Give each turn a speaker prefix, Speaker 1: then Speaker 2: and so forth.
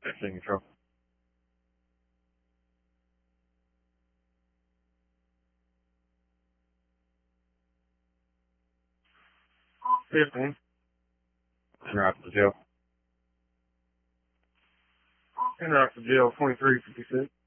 Speaker 1: That's in control. Interrupt the jail. Interrupt the jail 2356.